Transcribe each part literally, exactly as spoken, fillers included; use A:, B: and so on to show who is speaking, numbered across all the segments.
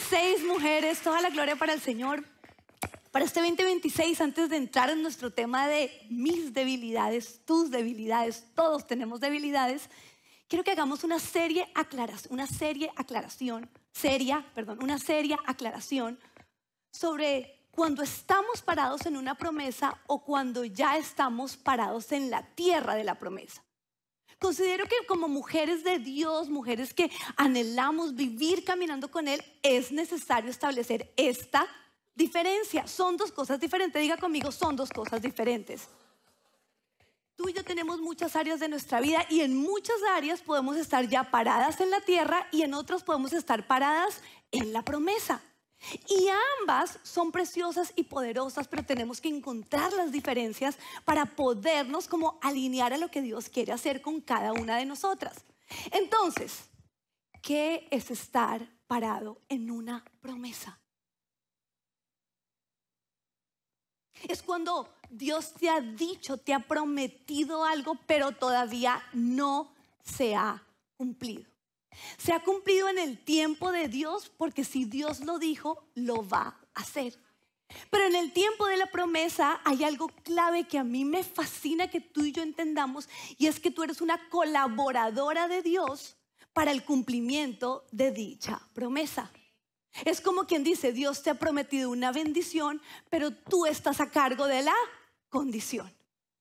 A: veintiséis, mujeres, toda la gloria para el Señor. Para este veinte veintiséis, antes de entrar en nuestro tema de mis debilidades, tus debilidades, todos tenemos debilidades, quiero que hagamos una serie aclaración, una serie aclaración, seria, perdón, una seria aclaración sobre cuando estamos parados en una promesa o cuando ya estamos parados en la tierra de la promesa. Considero que como mujeres de Dios, mujeres que anhelamos vivir caminando con Él, es necesario establecer esta diferencia. Son dos cosas diferentes. Diga conmigo, son dos cosas diferentes. Tú y yo tenemos muchas áreas de nuestra vida y en muchas áreas podemos estar ya paradas en la tierra y en otras podemos estar paradas en la promesa. Y ambas son preciosas y poderosas, pero tenemos que encontrar las diferencias para podernos como alinear a lo que Dios quiere hacer con cada una de nosotras. Entonces, ¿qué es estar parado en una promesa? Es cuando Dios te ha dicho, te ha prometido algo, pero todavía no se ha cumplido. Se ha cumplido en el tiempo de Dios, porque si Dios lo dijo, lo va a hacer. Pero en el tiempo de la promesa hay algo clave que a mí me fascina que tú y yo entendamos, y es que tú eres una colaboradora de Dios para el cumplimiento de dicha promesa. Es como quien dice, Dios te ha prometido una bendición, pero tú estás a cargo de la condición.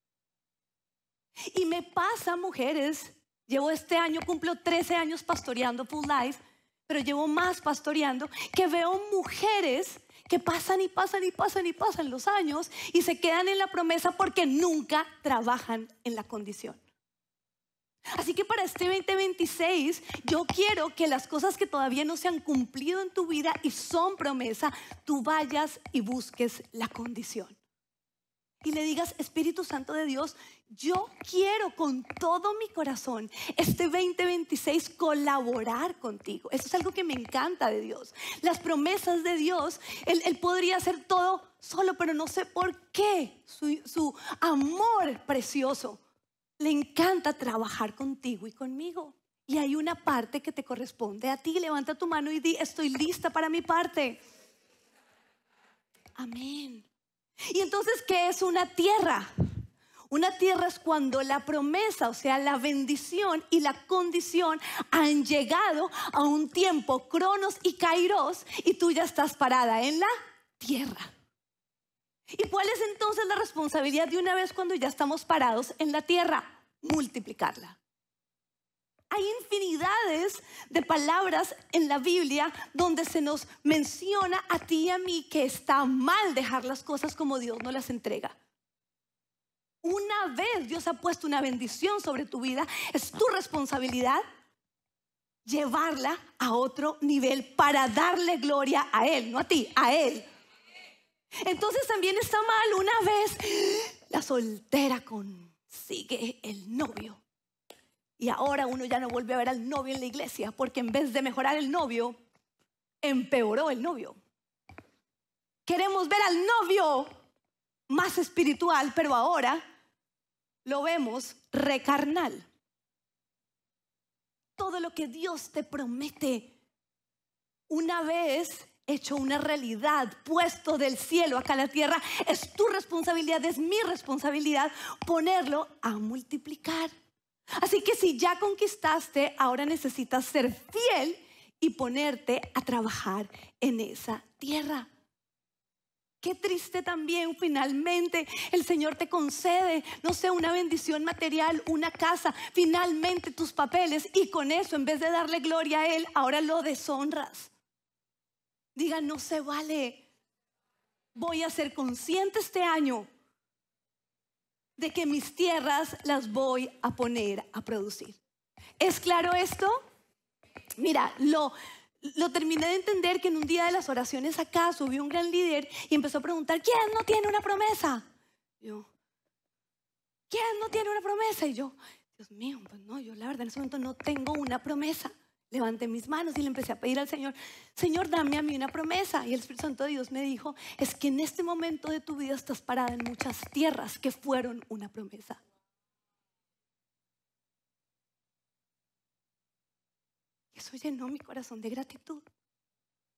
A: Y me pasa, mujeres, llevo este año, cumplo trece años pastoreando Full Life, pero llevo más pastoreando, que veo mujeres que pasan y pasan y pasan y pasan los años y se quedan en la promesa porque nunca trabajan en la condición. Así que para este veinte veintiséis yo quiero que las cosas que todavía no se han cumplido en tu vida y son promesa, tú vayas y busques la condición. Y le digas, Espíritu Santo de Dios, yo quiero con todo mi corazón este veinte veintiséis colaborar contigo. Eso es algo que me encanta de Dios. Las promesas de Dios, Él, él podría hacer todo solo, pero no sé por qué. Su, su amor precioso le encanta trabajar contigo y conmigo. Y hay una parte que te corresponde a ti. Levanta tu mano y di, estoy lista para mi parte. Amén. Y entonces, ¿qué es una tierra? Una tierra es cuando la promesa, o sea, la bendición y la condición han llegado a un tiempo, cronos y kairos, y tú ya estás parada en la tierra. ¿Y cuál es entonces la responsabilidad de una vez cuando ya estamos parados en la tierra? Multiplicarla. Hay infinidades de palabras en la Biblia donde se nos menciona a ti y a mí que está mal dejar las cosas como Dios nos las entrega. Una vez Dios ha puesto una bendición sobre tu vida, es tu responsabilidad llevarla a otro nivel para darle gloria a Él, no a ti, a Él. Entonces también está mal una vez la soltera consigue el novio. Y ahora uno ya no vuelve a ver al novio en la iglesia, porque en vez de mejorar el novio, empeoró el novio. Queremos ver al novio más espiritual, pero ahora lo vemos recarnal. Todo lo que Dios te promete, una vez hecho una realidad, puesto del cielo acá a la tierra, es tu responsabilidad, es mi responsabilidad ponerlo a multiplicar. Así que si ya conquistaste, ahora necesitas ser fiel y ponerte a trabajar en esa tierra. Qué triste también, finalmente el Señor te concede, no sé, una bendición material, una casa, finalmente tus papeles, y con eso, en vez de darle gloria a Él, ahora lo deshonras. Diga, no se vale. Voy a ser consciente este año de que mis tierras las voy a poner a producir. ¿Es claro esto? Mira, lo, lo terminé de entender que en un día de las oraciones acá subió un gran líder y empezó a preguntar, ¿quién no tiene una promesa? Yo, ¿quién no tiene una promesa? Y yo, Dios mío, pues no, yo la verdad en ese momento no tengo una promesa. Levanté mis manos y le empecé a pedir al Señor, Señor, dame a mí una promesa. Y el Espíritu Santo de Dios me dijo, es que en este momento de tu vida estás parada en muchas tierras que fueron una promesa. Y eso llenó mi corazón de gratitud.